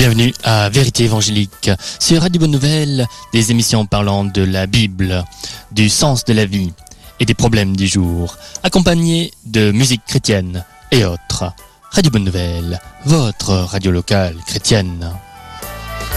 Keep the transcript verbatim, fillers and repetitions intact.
Bienvenue à Vérité Évangélique sur Radio Bonne Nouvelle, des émissions parlant de la Bible, du sens de la vie et des problèmes du jour, accompagnées de musique chrétienne et autres. Radio Bonne Nouvelle, votre radio locale chrétienne.